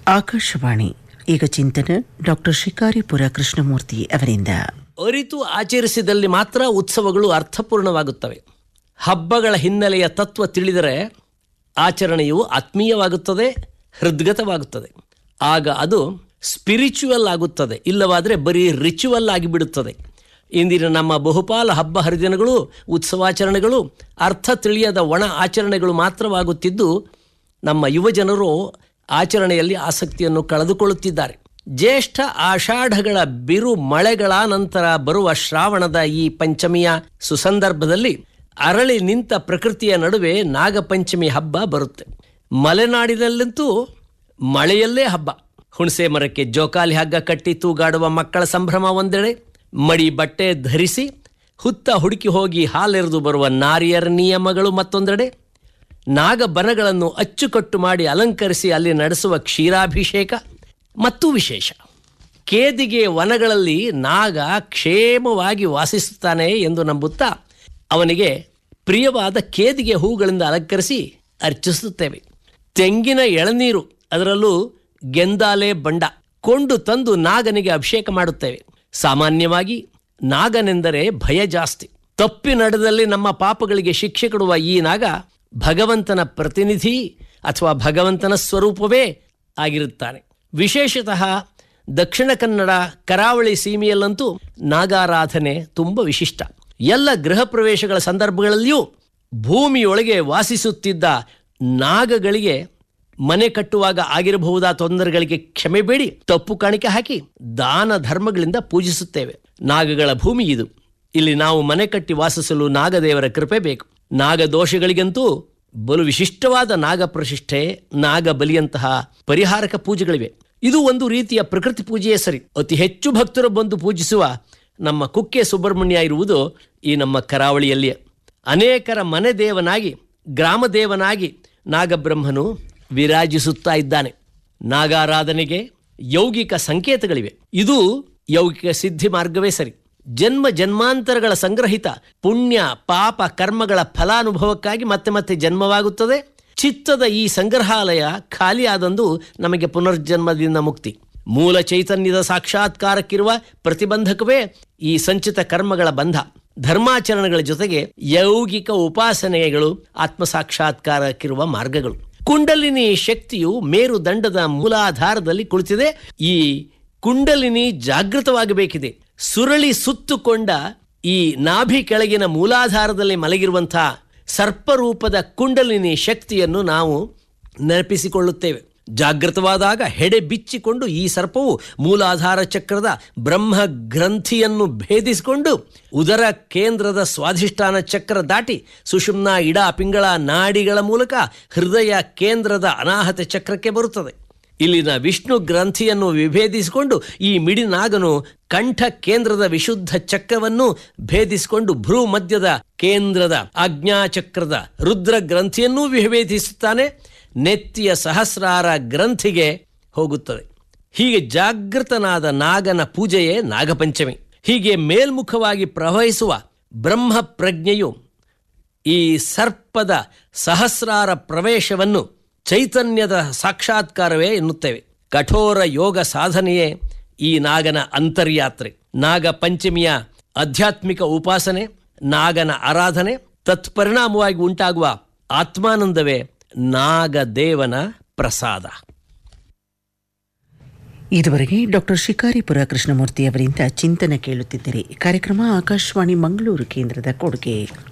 ಆಕಾಶವಾಣಿ. ಈಗ ಚಿಂತನೆ ಡಾಕ್ಟರ್ ಶಿಕಾರಿಪುರ ಕೃಷ್ಣಮೂರ್ತಿ ಅವರಿಂದ. ಅರಿತು ಆಚರಿಸಿದಲ್ಲಿ ಮಾತ್ರ ಉತ್ಸವಗಳು ಅರ್ಥಪೂರ್ಣವಾಗುತ್ತವೆ. ಹಬ್ಬಗಳ ಹಿನ್ನೆಲೆಯ ತತ್ವ ತಿಳಿದರೆ ಆಚರಣೆಯು ಆತ್ಮೀಯವಾಗುತ್ತದೆ, ಹೃದ್ಗತವಾಗುತ್ತದೆ. ಆಗ ಅದು ಸ್ಪಿರಿಚುವಲ್ ಆಗುತ್ತದೆ, ಇಲ್ಲವಾದರೆ ಬರೀ ರಿಚುವಲ್ ಆಗಿಬಿಡುತ್ತದೆ. ಇಂದಿನ ನಮ್ಮ ಬಹುಪಾಲ ಹಬ್ಬ ಹರಿದಿನಗಳು, ಉತ್ಸವಾಚರಣೆಗಳು ಅರ್ಥ ತಿಳಿಯದ ಒಣ ಆಚರಣೆಗಳು ಮಾತ್ರವಾಗುತ್ತಿದ್ದು, ನಮ್ಮ ಯುವಜನರು ಆಚರಣೆಯಲ್ಲಿ ಆಸಕ್ತಿಯನ್ನು ಕಳೆದುಕೊಳ್ಳುತ್ತಿದ್ದಾರೆ. ಜ್ಯೇಷ್ಠ ಆಷಾಢಗಳ ಬಿರು ಮಳೆಗಳ ನಂತರ ಬರುವ ಶ್ರಾವಣದ ಈ ಪಂಚಮಿಯ ಸುಸಂದರ್ಭದಲ್ಲಿ ಅರಳಿ ನಿಂತ ಪ್ರಕೃತಿಯ ನಡುವೆ ನಾಗಪಂಚಮಿ ಹಬ್ಬ ಬರುತ್ತೆ. ಮಲೆನಾಡಿನಲ್ಲಂತೂ ಮಳೆಯಲ್ಲೇ ಹಬ್ಬ. ಹುಣಸೆ ಮರಕ್ಕೆ ಜೋಕಾಲಿ ಹಗ್ಗ ಕಟ್ಟಿ ತೂಗಾಡುವ ಮಕ್ಕಳ ಸಂಭ್ರಮ ಒಂದೆಡೆ, ಮಡಿ ಬಟ್ಟೆ ಧರಿಸಿ ಹುತ್ತ ಹುಡುಕಿ ಹೋಗಿ ಹಾಲೆರೆದು ಬರುವ ನಾರಿಯರ ನಿಯಮಗಳು ಮತ್ತೊಂದೆಡೆ, ನಾಗಬನಗಳನ್ನು ಅಚ್ಚುಕಟ್ಟು ಮಾಡಿ ಅಲಂಕರಿಸಿ ಅಲ್ಲಿ ನಡೆಸುವ ಕ್ಷೀರಾಭಿಷೇಕ ಮತ್ತು ವಿಶೇಷ. ಕೇದಿಗೆ ವನಗಳಲ್ಲಿ ನಾಗ ಕ್ಷೇಮವಾಗಿ ವಾಸಿಸುತ್ತಾನೆ ಎಂದು ನಂಬುತ್ತಾ ಅವನಿಗೆ ಪ್ರಿಯವಾದ ಕೇದಿಗೆ ಹೂಗಳಿಂದ ಅಲಂಕರಿಸಿ ಅರ್ಚಿಸುತ್ತೇವೆ. ತೆಂಗಿನ ಎಳನೀರು, ಅದರಲ್ಲೂ ಗೆಂದಾಲೆ ಬಂಡ ಕೊಂಡು ತಂದು ನಾಗನಿಗೆ ಅಭಿಷೇಕ ಮಾಡುತ್ತೇವೆ. ಸಾಮಾನ್ಯವಾಗಿ ನಾಗನೆಂದರೆ ಭಯ ಜಾಸ್ತಿ. ತಪ್ಪಿ ನಡೆದಲ್ಲಿ ನಮ್ಮ ಪಾಪಗಳಿಗೆ ಶಿಕ್ಷೆ ಕೊಡುವ ಈ ನಾಗ ಭಗವಂತನ ಪ್ರತಿನಿಧಿ ಅಥವಾ ಭಗವಂತನ ಸ್ವರೂಪವೇ ಆಗಿರುತ್ತಾನೆ. ವಿಶೇಷತಃ ದಕ್ಷಿಣ ಕನ್ನಡ ಕರಾವಳಿ ಸೀಮೆಯಲ್ಲಂತೂ ನಾಗಾರಾಧನೆ ತುಂಬ ವಿಶಿಷ್ಟ. ಎಲ್ಲ ಗೃಹ ಪ್ರವೇಶಗಳ ಸಂದರ್ಭಗಳಲ್ಲಿಯೂ ಭೂಮಿಯೊಳಗೆ ವಾಸಿಸುತ್ತಿದ್ದ ನಾಗಗಳಿಗೆ ಮನೆ ಕಟ್ಟುವಾಗ ಆಗಿರಬಹುದಾದ ತೊಂದರೆಗಳಿಗೆ ಕ್ಷಮೆ ಬೇಡಿ ತಪ್ಪು ಕಾಣಿಕೆ ಹಾಕಿ ದಾನ ಧರ್ಮಗಳಿಂದ ಪೂಜಿಸುತ್ತೇವೆ. ನಾಗಗಳ ಭೂಮಿ ಇದು. ಇಲ್ಲಿ ನಾವು ಮನೆ ಕಟ್ಟಿ ವಾಸಿಸಲು ನಾಗದೇವರ ಕೃಪೆ ಬೇಕು. ನಾಗದೋಷಗಳಿಗಂತೂ ಬಲು ವಿಶಿಷ್ಟವಾದ ನಾಗ ಪ್ರತಿಷ್ಠೆ, ನಾಗ ಬಲಿಯಂತಹ ಪರಿಹಾರಕ ಪೂಜೆಗಳಿವೆ. ಇದು ಒಂದು ರೀತಿಯ ಪ್ರಕೃತಿ ಪೂಜೆಯೇ ಸರಿ. ಅತಿ ಹೆಚ್ಚು ಭಕ್ತರು ಬಂದು ಪೂಜಿಸುವ ನಮ್ಮ ಕುಕ್ಕೆ ಸುಬ್ರಹ್ಮಣ್ಯ ಇರುವುದು ಈ ನಮ್ಮ ಕರಾವಳಿಯಲ್ಲಿಯೇ. ಅನೇಕರ ಮನೆ ದೇವನಾಗಿ, ಗ್ರಾಮ ದೇವನಾಗಿ ನಾಗಬ್ರಹ್ಮನು ವಿರಾಜಿಸುತ್ತಾ ಇದ್ದಾನೆ. ನಾಗಾರಾಧನೆಗೆ ಯೌಗಿಕ ಸಂಕೇತಗಳಿವೆ. ಇದು ಯೌಗಿಕ ಸಿದ್ಧಿ ಮಾರ್ಗವೇ ಸರಿ. ಜನ್ಮ ಜನ್ಮಾಂತರಗಳ ಸಂಗ್ರಹಿತ ಪುಣ್ಯ ಪಾಪ ಕರ್ಮಗಳ ಫಲಾನುಭವಕ್ಕಾಗಿ ಮತ್ತೆ ಮತ್ತೆ ಜನ್ಮವಾಗುತ್ತದೆ. ಚಿತ್ತದ ಈ ಸಂಗ್ರಹಾಲಯ ಖಾಲಿಯಾದಂದು ನಮಗೆ ಪುನರ್ಜನ್ಮದಿಂದ ಮುಕ್ತಿ. ಮೂಲ ಚೈತನ್ಯದ ಸಾಕ್ಷಾತ್ಕಾರಕ್ಕಿರುವ ಪ್ರತಿಬಂಧಕವೇ ಈ ಸಂಚಿತ ಕರ್ಮಗಳ ಬಂಧ. ಧರ್ಮಾಚರಣೆಗಳ ಜೊತೆಗೆ ಯೌಗಿಕ ಉಪಾಸನೆಗಳು ಆತ್ಮಸಾಕ್ಷಾತ್ಕಾರಕ್ಕಿರುವ ಮಾರ್ಗಗಳು. ಕುಂಡಲಿನಿ ಶಕ್ತಿಯು ಮೇರುದಂಡದ ಮೂಲಾಧಾರದಲ್ಲಿ ಕುಳಿತಿದೆ. ಈ ಕುಂಡಲಿನಿ ಜಾಗೃತವಾಗಬೇಕಿದೆ. ಸುರಳಿ ಸುತ್ತುಕೊಂಡ ಈ ನಾಭಿ ಕೆಳಗಿನ ಮೂಲಾಧಾರದಲ್ಲಿ ಮಲಗಿರುವಂತಹ ಸರ್ಪರೂಪದ ಕುಂಡಲಿನಿ ಶಕ್ತಿಯನ್ನು ನಾವು ನೆನಪಿಸಿಕೊಳ್ಳುತ್ತೇವೆ. ಜಾಗೃತವಾದಾಗ ಹೆಡೆ ಬಿಚ್ಚಿಕೊಂಡು ಈ ಸರ್ಪವು ಮೂಲಾಧಾರ ಚಕ್ರದ ಬ್ರಹ್ಮ ಗ್ರಂಥಿಯನ್ನು ಭೇದಿಸಿಕೊಂಡು ಉದರ ಕೇಂದ್ರದ ಸ್ವಾಧಿಷ್ಠಾನ ಚಕ್ರ ದಾಟಿ ಸುಷುಮ್ನ ಇಡ ಪಿಂಗಳ ನಾಡಿಗಳ ಮೂಲಕ ಹೃದಯ ಕೇಂದ್ರದ ಅನಾಹತ ಚಕ್ರಕ್ಕೆ ಬರುತ್ತದೆ. ಇಲ್ಲಿನ ವಿಷ್ಣು ಗ್ರಂಥಿಯನ್ನು ವಿಭೇದಿಸಿಕೊಂಡು ಈ ಮಿಡಿನಾಗನು ಕಂಠ ಕೇಂದ್ರದ ವಿಶುದ್ಧ ಚಕ್ರವನ್ನು ಭೇದಿಸಿಕೊಂಡು ಭ್ರೂ ಮಧ್ಯದ ಕೇಂದ್ರದ ಆಜ್ಞಾಚಕ್ರದ ರುದ್ರ ಗ್ರಂಥಿಯನ್ನೂ ವಿಭೇದಿಸುತ್ತಾನೆ. ನೆತ್ತಿಯ ಸಹಸ್ರಾರ ಗ್ರಂಥಿಗೆ ಹೋಗುತ್ತದೆ. ಹೀಗೆ ಜಾಗೃತನಾದ ನಾಗನ ಪೂಜೆಯೇ ನಾಗಪಂಚಮಿ. ಹೀಗೆ ಮೇಲ್ಮುಖವಾಗಿ ಪ್ರವಹಿಸುವ ಬ್ರಹ್ಮ ಪ್ರಜ್ಞೆಯು ಈ ಸರ್ಪದ ಸಹಸ್ರಾರ ಪ್ರವೇಶವನ್ನು ಚೈತನ್ಯದ ಸಾಕ್ಷಾತ್ಕಾರವೇ ಎನ್ನುತ್ತೇವೆ. ಕಠೋರ ಯೋಗ ಸಾಧನೆಯೇ ಈ ನಾಗನ ಅಂತರ್ಯಾತ್ರೆ. ನಾಗ ಪಂಚಮಿಯ ಆಧ್ಯಾತ್ಮಿಕ ಉಪಾಸನೆ, ನಾಗನ ಆರಾಧನೆ, ತತ್ಪರಿಣಾಮವಾಗಿ ಉಂಟಾಗುವ ಆತ್ಮಾನಂದವೇ ನಾಗದೇವನ ಪ್ರಸಾದ. ಇದುವರೆಗೆ ಡಾಕ್ಟರ್ ಶಿಕಾರಿಪುರ ಕೃಷ್ಣಮೂರ್ತಿ ಅವರಿಂದ ಚಿಂತನೆ ಕೇಳುತ್ತಿದ್ದರೆ. ಕಾರ್ಯಕ್ರಮ ಆಕಾಶವಾಣಿ ಮಂಗಳೂರು ಕೇಂದ್ರದ ಕೊಡುಗೆ.